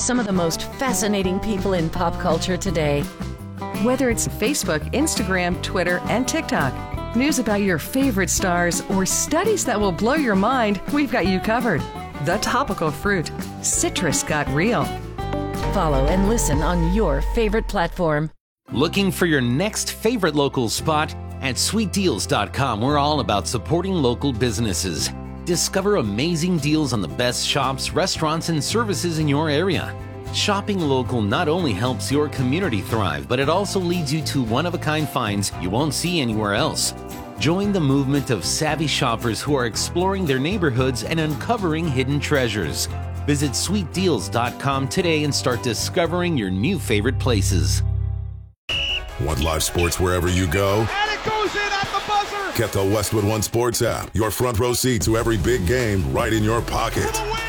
some of the most fascinating people in pop culture today. Whether it's Facebook, Instagram, Twitter, and TikTok, news about your favorite stars, or studies that will blow your mind, we've got you covered. The Topical Fruit. Citrus got real. Follow and listen on your favorite platform. Looking for your next favorite local spot? At sweetdeals.com, we're all about supporting local businesses. Discover amazing deals on the best shops, restaurants, and services in your area. Shopping local not only helps your community thrive, but it also leads you to one-of-a-kind finds you won't see anywhere else. Join the movement of savvy shoppers who are exploring their neighborhoods and uncovering hidden treasures. Visit sweetdeals.com today and start discovering your new favorite places. Want live sports wherever you go? And it goes in at the buzzer! Get the Westwood One Sports app. Your front row seat to every big game right in your pocket. For the win!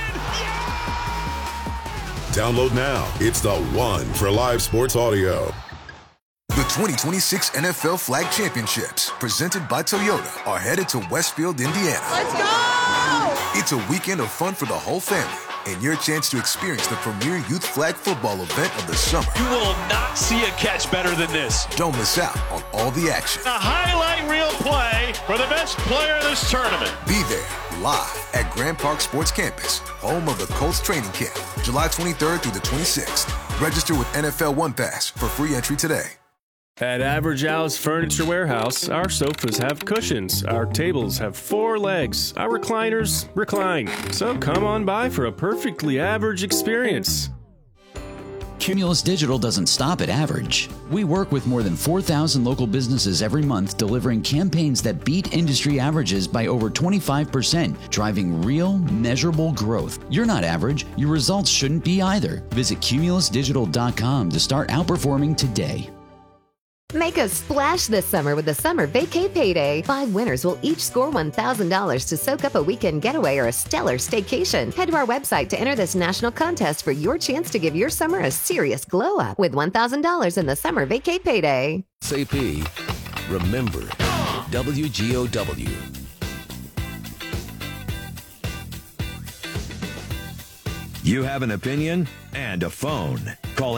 Download now. It's the one for live sports audio. The 2026 NFL Flag Championships, presented by Toyota, are headed to Westfield, Indiana. Let's go! It's a weekend of fun for the whole family and your chance to experience the premier youth flag football event of the summer. You will not see a catch better than this. Don't miss out on all the action. A highlight reel play for the best player in this tournament. Be there live at Grand Park Sports Campus, home of the Colts training camp, July 23rd through the 26th. Register with NFL One Pass for free entry today. At Average Al's Furniture Warehouse, our sofas have cushions, our tables have 4 legs, our recliners recline. So come on by for a perfectly average experience. Cumulus Digital doesn't stop at average. We work with more than 4,000 local businesses every month, delivering campaigns that beat industry averages by over 25%, driving real, measurable growth. You're not average. Your results shouldn't be either. Visit cumulusdigital.com to start outperforming today. Make a splash this summer with the Summer Vacay Payday. 5 winners will each score $1,000 to soak up a weekend getaway or a stellar staycation. Head to our website to enter this national contest for your chance to give your summer a serious glow up with $1,000 in the Summer Vacay Payday. SAP, remember, WGOW. You have an opinion and a phone. Call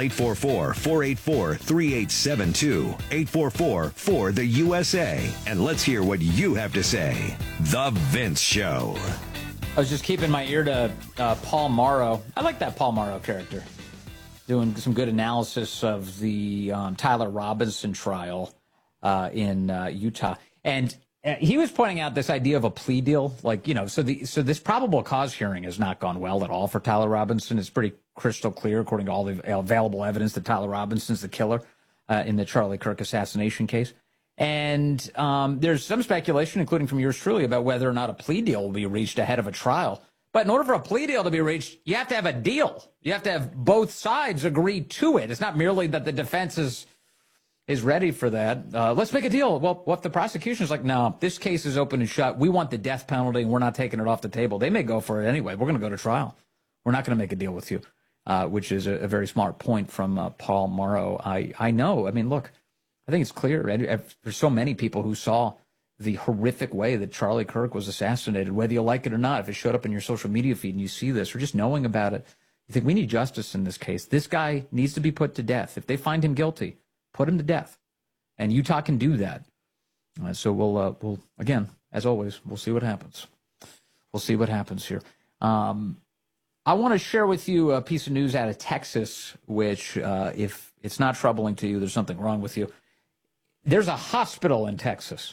844-484-3872. 844-4-THE-USA. And let's hear what you have to say. The Vince Show. I was just keeping my ear to Paul Morrow. I like that Paul Morrow character. Doing some good analysis of the Tyler Robinson trial in Utah. And he was pointing out this idea of a plea deal, so this probable cause hearing has not gone well at all for Tyler Robinson. It's pretty crystal clear, according to all the available evidence, that Tyler Robinson's the killer in the Charlie Kirk assassination case. And there's some speculation, including from yours truly, about whether or not a plea deal will be reached ahead of a trial. But in order for a plea deal to be reached, you have to have a deal. You have to have both sides agree to it. It's not merely that the defense is ready for that. Let's make a deal. Well, what if the prosecution is like, no, this case is open and shut. We want the death penalty, and we're not taking it off the table. They may go for it anyway. We're going to go to trial. We're not going to make a deal with you, which is a very smart point from Paul Morrow. I know. I mean, look, I think it's clear. There's so many people who saw the horrific way that Charlie Kirk was assassinated, whether you like it or not. If it showed up in your social media feed and you see this, or just knowing about it, you think we need justice in this case. This guy needs to be put to death. If they find him guilty, put him to death. And Utah can do that. So we'll again, as always, we'll see what happens. We'll see what happens here. I want to share with you a piece of news out of Texas, which, if it's not troubling to you, there's something wrong with you. There's a hospital in Texas,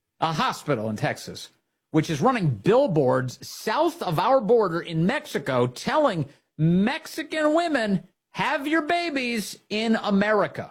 which is running billboards south of our border in Mexico telling Mexican women, have your babies in America.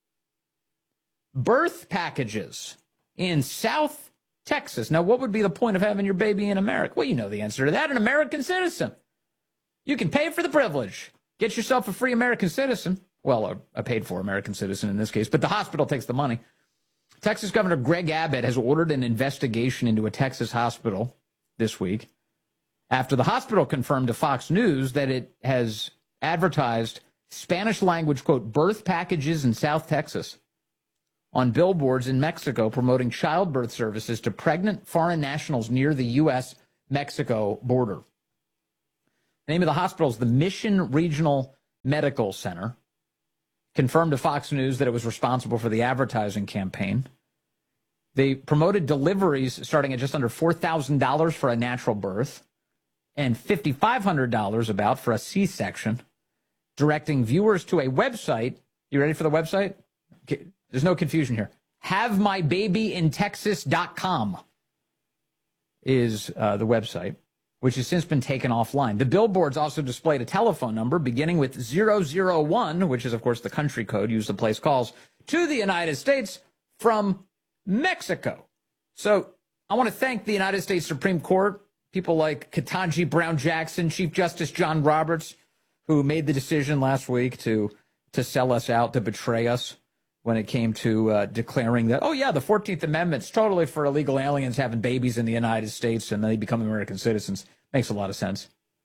Birth packages in South Texas. Now, what would be the point of having your baby in America? Well, you know the answer to that, an American citizen. You can pay for the privilege. Get yourself a free American citizen. Well, a paid-for American citizen in this case, but the hospital takes the money. Texas Governor Greg Abbott has ordered an investigation into a Texas hospital this week after the hospital confirmed to Fox News that it has advertised Spanish-language, quote, birth packages in South Texas on billboards in Mexico promoting childbirth services to pregnant foreign nationals near the U.S.-Mexico border. The name of the hospital is the Mission Regional Medical Center confirmed to Fox News that it was responsible for the advertising campaign. They promoted deliveries starting at just under $4,000 for a natural birth and $5,500 about for a C-section, directing viewers to a website. You ready for the website? Okay, there's no confusion here. HaveMyBabyInTexas.com is the website, which has since been taken offline. The billboards also displayed a telephone number beginning with 001, which is, of course, the country code used to place calls to the United States from Mexico. So I want to thank the United States Supreme Court, people like Ketanji Brown Jackson, Chief Justice John Roberts, who made the decision last week to sell us out, to betray us when it came to declaring that, oh, yeah, the 14th Amendment's totally for illegal aliens having babies in the United States and they become American citizens. Makes a lot of sense.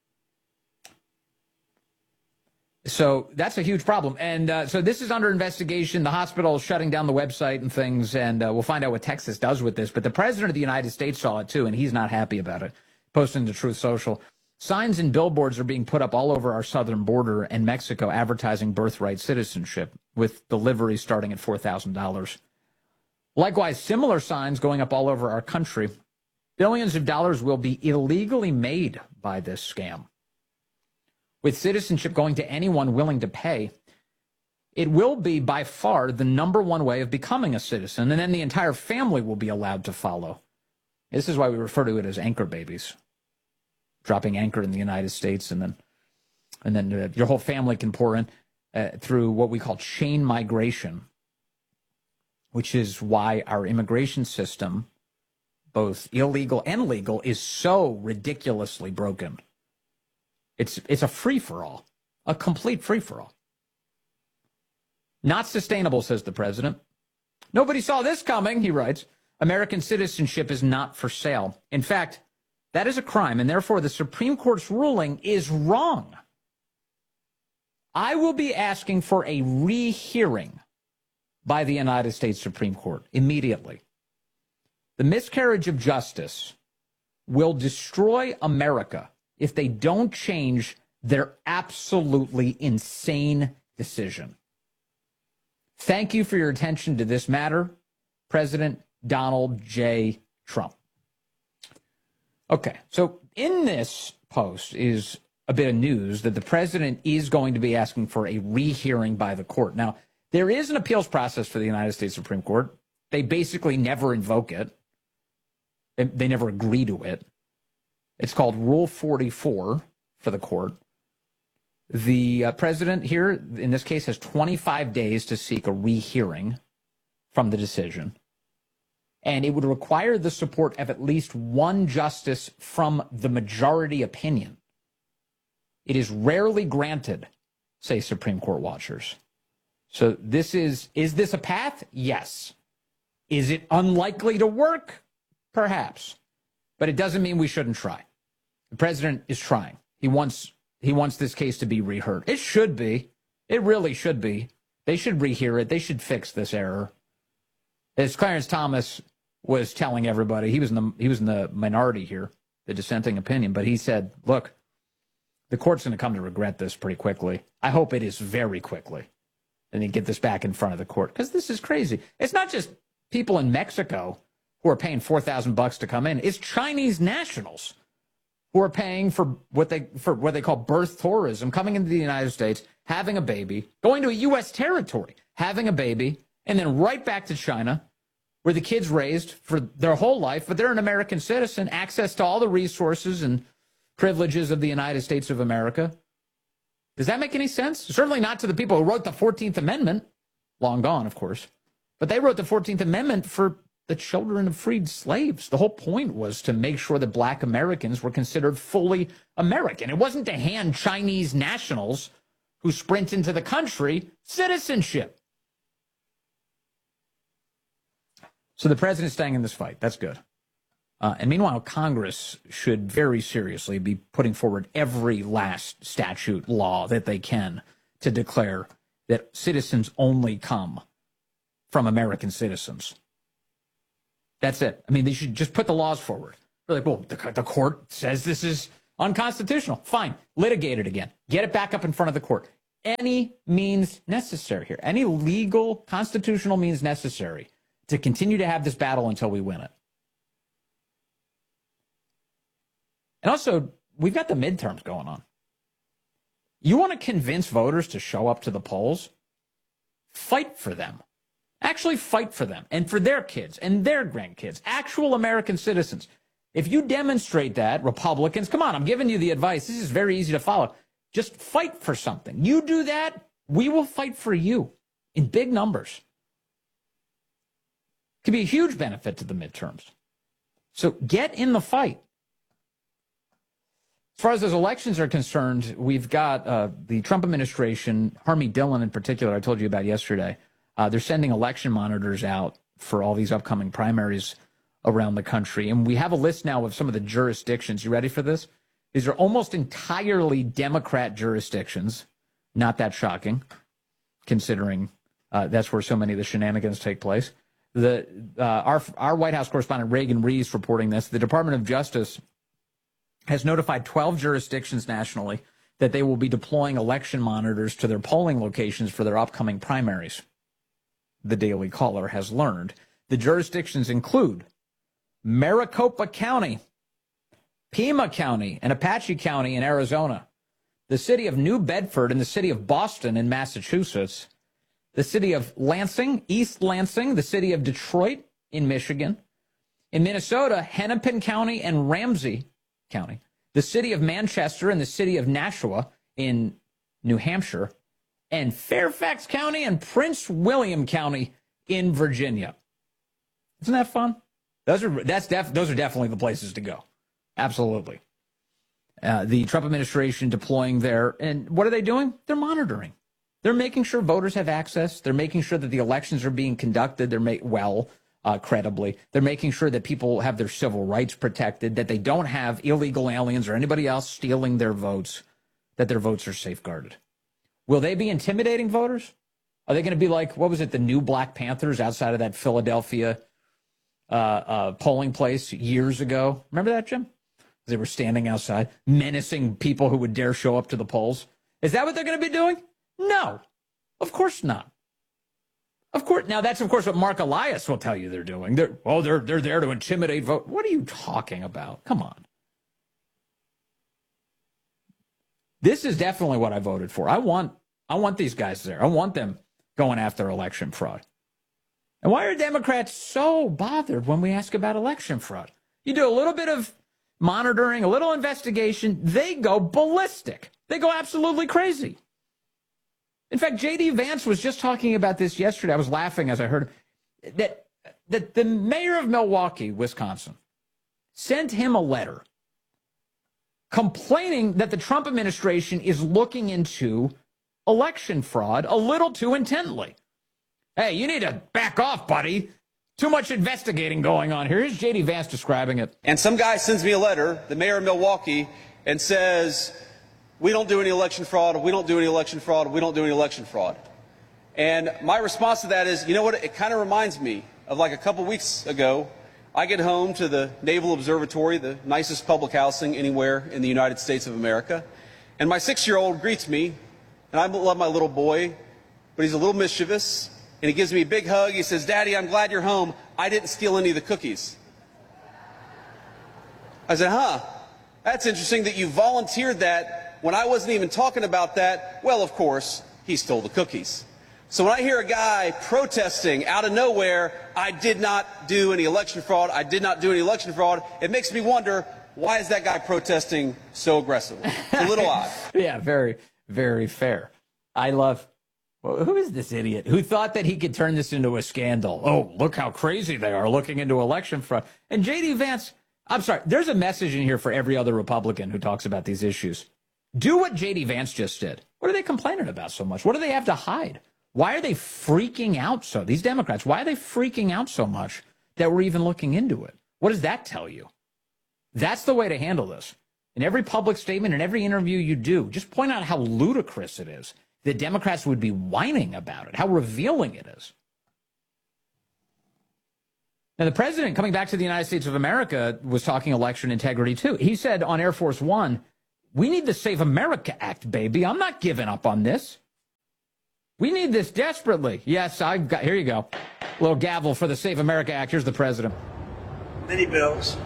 So that's a huge problem. And so this is under investigation. The hospital is shutting down the website and things, and we'll find out what Texas does with this. But the president of the United States saw it, too, and he's not happy about it. Posting to Truth Social. Signs and billboards are being put up all over our southern border and Mexico advertising birthright citizenship, with deliveries starting at $4,000. Likewise, similar signs going up all over our country. Billions of dollars will be illegally made by this scam. With citizenship going to anyone willing to pay, it will be by far the number one way of becoming a citizen, and then the entire family will be allowed to follow. This is why we refer to it as anchor babies. Dropping anchor in the United States, and then your whole family can pour in through what we call chain migration, which is why our immigration system, both illegal and legal, is so ridiculously broken. It's a free-for-all, a complete free-for-all. Not sustainable, says the president. Nobody saw this coming, he writes. American citizenship is not for sale. In fact, that is a crime, and therefore the Supreme Court's ruling is wrong. I will be asking for a rehearing by the United States Supreme Court immediately. The miscarriage of justice will destroy America if they don't change their absolutely insane decision. Thank you for your attention to this matter, President Donald J. Trump. Okay, so in this post is a bit of news that the president is going to be asking for a rehearing by the court. Now, there is an appeals process for the United States Supreme Court. They basically never invoke it. They never agree to it. It's called Rule 44 for the court. The president here, in this case, has 25 days to seek a rehearing from the decision. And it would require the support of at least one justice from the majority opinion. It is rarely granted, say Supreme Court watchers. So is this a path? Yes. Is it unlikely to work? Perhaps. But it doesn't mean we shouldn't try. The president is trying. He wants this case to be reheard. It should be. It really should be. They should rehear it. They should fix this error. As Clarence Thomas was telling everybody, he was in the minority here, the dissenting opinion, but he said, look, the court's going to come to regret this pretty quickly. I hope it is very quickly. And you get this back in front of the court, because this is crazy. It's not just people in Mexico who are paying $4,000 to come in. It's Chinese nationals who are paying for what they call birth tourism, coming into the United States, having a baby, going to a U.S. territory, having a baby, and then right back to China, where the kid's raised for their whole life, but they're an American citizen, access to all the resources and privileges of the United States of America. Does that make any sense? Certainly not to the people who wrote the 14th Amendment. Long gone, of course. But they wrote the 14th Amendment for the children of freed slaves. The whole point was to make sure that black Americans were considered fully American. It wasn't to hand Chinese nationals who sprint into the country citizenship. So the president's staying in this fight. That's good. And meanwhile, Congress should very seriously be putting forward every last statute, law that they can to declare that citizens only come from American citizens. That's it. I mean, they should just put the laws forward. They're like, well, the court says this is unconstitutional. Fine. Litigate it again. Get it back up in front of the court. any means necessary here, any legal, constitutional means necessary to continue to have this battle until we win it. And also, we've got the midterms going on. You want to convince voters to show up to the polls? Fight for them. Actually fight for them and for their kids and their grandkids, actual American citizens. If you demonstrate that, Republicans, come on, I'm giving you the advice. This is very easy to follow. Just fight for something. You do that, we will fight for you in big numbers. Could be a huge benefit to the midterms. So get in the fight. As far as those elections are concerned, we've got the Trump administration, Harmeet Dillon in particular, I told you about yesterday. They're sending election monitors out for all these upcoming primaries around the country. And we have a list now of some of the jurisdictions. You ready for this? These are almost entirely Democrat jurisdictions. Not that shocking, considering that's where so many of the shenanigans take place. Our White House correspondent Reagan Rees reporting this. The Department of Justice has notified 12 jurisdictions nationally that they will be deploying election monitors to their polling locations for their upcoming primaries. The Daily Caller has learned. The jurisdictions include Maricopa County, Pima County, and Apache County in Arizona, the city of New Bedford and the city of Boston in Massachusetts, the city of Lansing, East Lansing, the city of Detroit in Michigan, in Minnesota, Hennepin County and Ramsey County, the city of Manchester and the city of Nashua in New Hampshire, and Fairfax County and Prince William County in Virginia. Isn't that fun? Those are definitely the places to go. Absolutely. The Trump administration deploying there, and what are they doing? They're monitoring. They're making sure voters have access. They're making sure that the elections are being conducted. Credibly. They're making sure that people have their civil rights protected, that they don't have illegal aliens or anybody else stealing their votes, that their votes are safeguarded. Will they be intimidating voters? Are they going to be like, what was it, the new Black Panthers outside of that Philadelphia polling place years ago? Remember that, Jim? They were standing outside, menacing people who would dare show up to the polls. Is that what they're going to be doing? No, of course not. Of course. Now, that's, of course, what Mark Elias will tell you they're doing. They're there to intimidate vote. What are you talking about? Come on. This is definitely what I voted for. I want these guys there. I want them going after election fraud. And why are Democrats so bothered when we ask about election fraud? You do a little bit of monitoring, a little investigation, they go ballistic. They go absolutely crazy. In fact, J.D. Vance was just talking about this yesterday. I was laughing as I heard that the mayor of Milwaukee, Wisconsin, sent him a letter complaining that the Trump administration is looking into election fraud a little too intently. Hey, you need to back off, buddy. Too much investigating going on here. Here's J.D. Vance describing it. And some guy sends me a letter, the mayor of Milwaukee, and says, we don't do any election fraud, we don't do any election fraud, we don't do any election fraud. And my response to that is, you know what, it kind of reminds me of like a couple weeks ago, I get home to the Naval Observatory, the nicest public housing anywhere in the United States of America, and my 6-year-old greets me, and I love my little boy, but he's a little mischievous, and he gives me a big hug. He says, Daddy, I'm glad you're home. I didn't steal any of the cookies. I said, that's interesting that you volunteered that when I wasn't even talking about that. Well, of course, he stole the cookies. So when I hear a guy protesting out of nowhere, I did not do any election fraud, I did not do any election fraud, it makes me wonder, why is that guy protesting so aggressively? It's a little odd. Yeah, very, very fair. Who is this idiot who thought that he could turn this into a scandal? Oh, look how crazy they are looking into election fraud. And J.D. Vance, I'm sorry, there's a message in here for every other Republican who talks about these issues. Do what J.D. Vance just did. What are they complaining about so much? What do they have to hide? Why are they freaking out so? These Democrats, why are they freaking out so much that we're even looking into it? What does that tell you? That's the way to handle this. In every public statement, in every interview you do, just point out how ludicrous it is. The Democrats would be whining about it, how revealing it is. Now, the president, coming back to the United States of America, was talking election integrity, too. He said on Air Force One, we need the Save America Act, baby. I'm not giving up on this. We need this desperately. Yes, I've got. Here you go. A little gavel for the Save America Act. Here's the president. Many bills,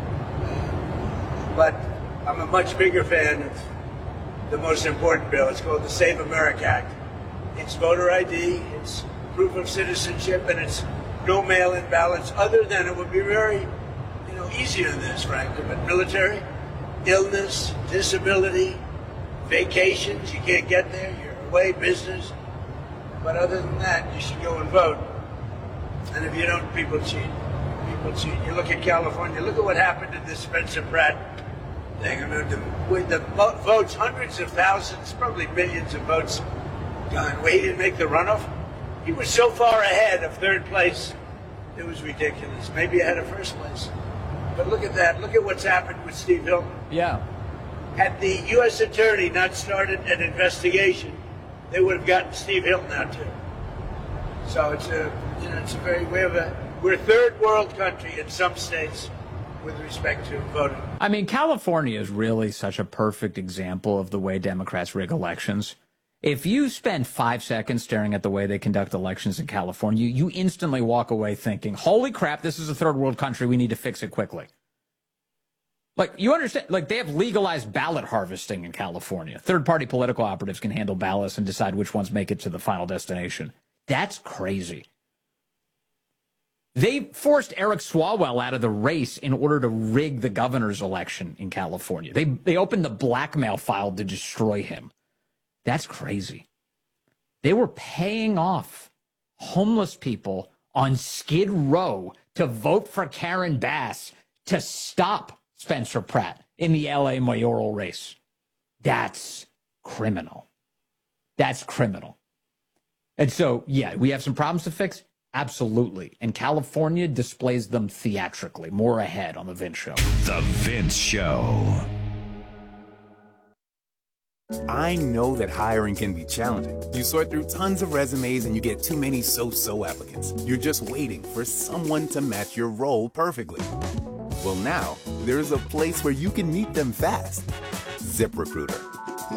but I'm a much bigger fan of the most important bill. It's called the Save America Act. It's voter ID, it's proof of citizenship, and it's no mail-in ballots. Other than it would be very, easier than this, frankly. But military, illness, disability, vacations, you can't get there. You're away, business. But other than that, you should go and vote. And if you don't, people cheat. People cheat. You look at California, look at what happened to this Spencer Pratt thing. With the votes, hundreds of thousands, probably millions of votes gone. He didn't make the runoff. He was so far ahead of third place, it was ridiculous. Maybe ahead of first place. But look at that. Look at what's happened with Steve Hilton. Yeah. Had the U.S. attorney not started an investigation, they would have gotten Steve Hilton out too. So we're a third world country in some states with respect to voting. I mean, California is really such a perfect example of the way Democrats rig elections. If you spend 5 seconds staring at the way they conduct elections in California, you instantly walk away thinking, holy crap, this is a third world country. We need to fix it quickly. Like, you understand, they have legalized ballot harvesting in California. Third-party political operatives can handle ballots and decide which ones make it to the final destination. That's crazy. They forced Eric Swalwell out of the race in order to rig the governor's election in California. They opened the blackmail file to destroy him. That's crazy. They were paying off homeless people on Skid Row to vote for Karen Bass to stop Spencer Pratt in the LA mayoral race. That's criminal. That's criminal. And so, yeah, we have some problems to fix. Absolutely. And California displays them theatrically. More ahead on The Vince Show. The Vince Show. I know that hiring can be challenging. You sort through tons of resumes and you get too many so-so applicants. You're just waiting for someone to match your role perfectly. Well, now, there's a place where you can meet them fast. ZipRecruiter.